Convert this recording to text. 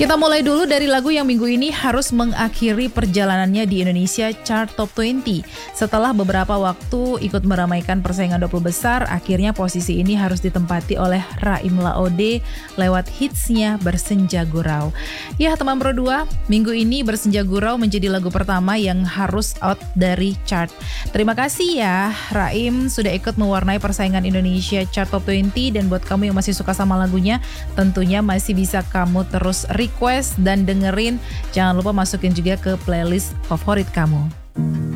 Kita mulai dulu dari lagu yang minggu ini harus mengakhiri perjalanannya di Indonesia Chart Top 20. Setelah beberapa waktu ikut meramaikan persaingan 20 besar, akhirnya posisi ini harus ditempati oleh Raim Laode lewat hitsnya Bersenja Gurau. Ya teman Pro 2, minggu ini Bersenja Gurau menjadi lagu pertama yang harus out dari chart. Terima kasih ya Raim sudah ikut mewarnai persaingan Indonesia Chart Top 20, dan buat kamu yang masih suka sama lagunya, tentunya masih bisa kamu terus request dan dengerin. Jangan lupa masukin juga ke playlist favorit kamu.